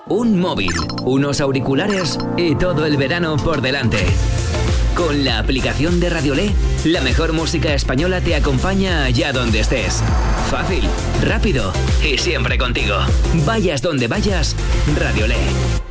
un móvil, unos auriculares y todo el verano por delante. Con la aplicación de Radiolé, la mejor música española te acompaña allá donde estés. Fácil, rápido y siempre contigo. Vayas donde vayas, Radiolé.